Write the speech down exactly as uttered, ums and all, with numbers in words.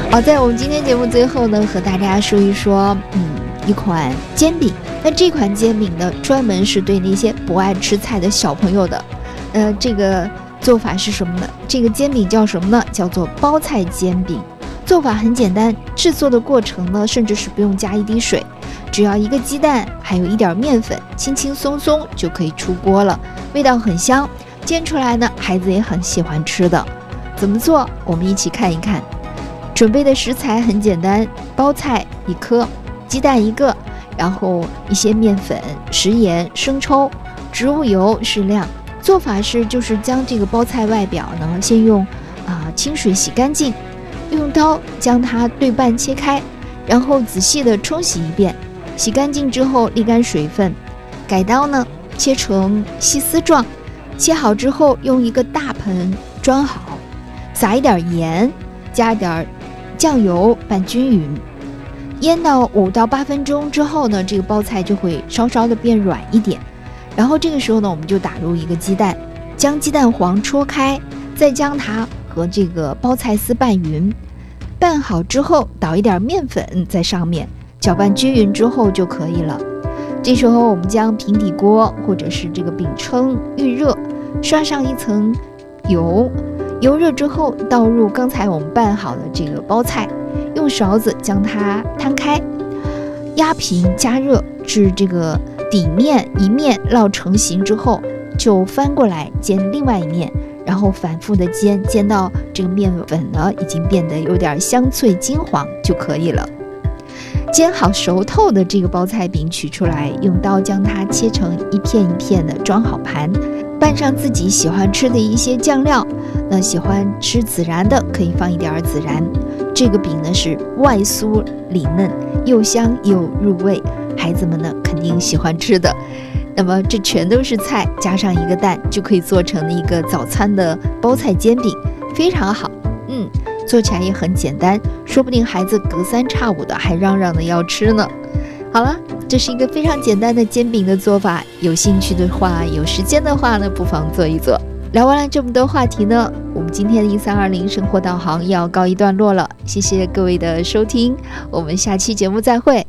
好，在我们今天节目最后呢，和大家说一说，嗯，一款煎饼。那这款煎饼呢，专门是对那些不爱吃菜的小朋友的。呃，这个做法是什么呢？这个煎饼叫什么呢？叫做包菜煎饼。做法很简单，制作的过程呢，甚至是不用加一滴水，只要一个鸡蛋，还有一点面粉，轻轻松松就可以出锅了，味道很香，煎出来呢，孩子也很喜欢吃的。怎么做？我们一起看一看。准备的食材很简单，包菜一颗，鸡蛋一个，然后一些面粉、食盐、生抽、植物油适量。做法是就是将这个包菜外表呢，先用啊、呃、清水洗干净，用刀将它对半切开，然后仔细的冲洗一遍，洗干净之后沥干水分，改刀呢切成细丝状，切好之后用一个大盆装好，撒一点盐，加点酱油拌均匀，腌到五到八分钟之后呢，这个包菜就会稍稍的变软一点。然后这个时候呢，我们就打入一个鸡蛋，将鸡蛋黄戳开，再将它和这个包菜丝拌匀。拌好之后，倒一点面粉在上面，搅拌均匀之后就可以了。这时候我们将平底锅或者是这个饼铛预热，刷上一层油，油热之后倒入刚才我们拌好的这个包菜，用勺子将它摊开，压平加热至这个底面一面烙成型之后，就翻过来煎另外一面，然后反复的煎，煎到这个面粉呢已经变得有点香脆金黄就可以了。煎好熟透的这个包菜饼取出来，用刀将它切成一片一片的装好盘，拌上自己喜欢吃的一些酱料。那喜欢吃孜然的可以放一点孜然。这个饼呢是外酥里嫩，又香又入味，孩子们呢肯定喜欢吃的。那么这全都是菜，加上一个蛋，就可以做成一个早餐的包菜煎饼，非常好。嗯，做起来也很简单，说不定孩子隔三差五的还嚷嚷的要吃呢。好了，这是一个非常简单的煎饼的做法，有兴趣的话，有时间的话呢，不妨做一做。聊完了这么多话题呢，我们今天的一三二零生活导航要告一段落了，谢谢各位的收听，我们下期节目再会。